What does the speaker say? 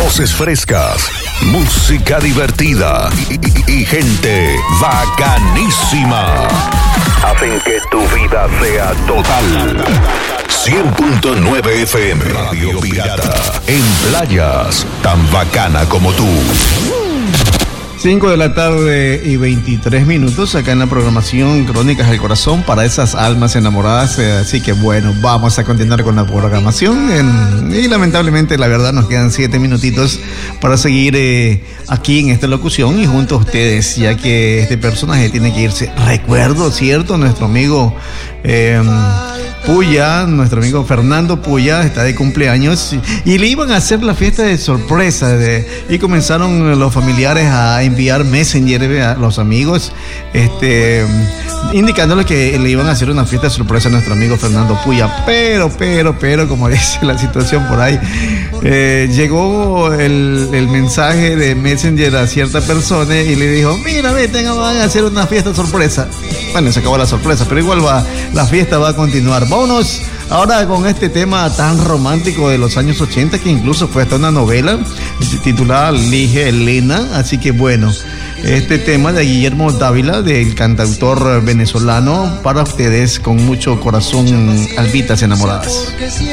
Voces frescas, música divertida y gente bacanísima hacen que tu vida sea total. 100.9 FM Radio Pirata, en playas tan bacana como tú. 5 de la tarde y 23 minutos acá en la programación Crónicas del Corazón para esas almas enamoradas. Así que bueno, vamos a continuar con la programación. Y lamentablemente, la verdad, nos quedan 7 minutitos para seguir aquí en esta locución y junto a ustedes, ya que este personaje tiene que irse. Recuerdo, ¿cierto? Nuestro amigo Puya, nuestro amigo Fernando Puya está de cumpleaños y le iban a hacer la fiesta de sorpresa y comenzaron los familiares a enviar Messenger a los amigos indicándoles que le iban a hacer una fiesta de sorpresa a nuestro amigo Fernando Puya, pero como dice la situación por ahí, llegó el mensaje de Messenger a cierta persona y le dijo: mira, van a hacer una fiesta sorpresa. Bueno, se acabó la sorpresa, pero igual la fiesta va a continuar. Vámonos ahora con este tema tan romántico de los años 80, que incluso fue hasta una novela titulada Lige Elena. Así que bueno, este tema de Guillermo Dávila, del cantautor venezolano, para ustedes con mucho corazón, albitas enamoradas.